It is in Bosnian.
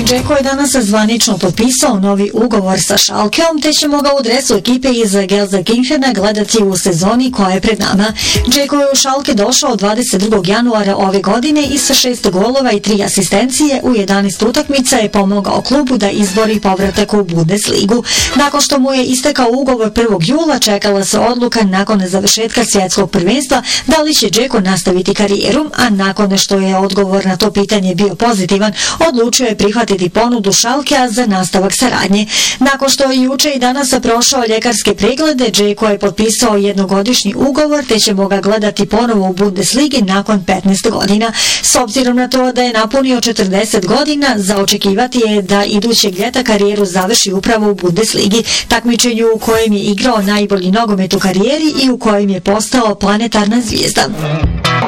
Džeko je danas zvanično potpisao novi ugovor sa Schalkeom, te ćemo ga u dresu ekipe iz Gelsenkirchena gledati u sezoni koja je pred nama. Džeko je u Schalke došao 22. januara ove godine i sa 6 golova i 3 asistencije u 11 utakmica je pomogao klubu da izbori povratak u Bundesligu. Nakon što mu je istekao ugovor 1. jula, čekala se odluka nakon završetka svjetskog prvenstva da li će Džeko nastaviti karijeru, a nakon što je odgovor na to pitanje bio pozitivan, odlučio je prihvatiti ponudu Schalkea za nastavak saradnje. Nakon što je juče i danas prošao ljekarske preglede, Džeko je potpisao jednogodišnji ugovor, te ćemo ga gledati ponovo u Bundesligi nakon 15 godina. S obzirom na to da je napunio 40 godina, za očekivati je da idućeg ljeta karijeru završi upravo u Bundesligi, takmičenju u kojem je igrao najbolji nogomet u karijeri i u kojem je postao planetarna zvijezda.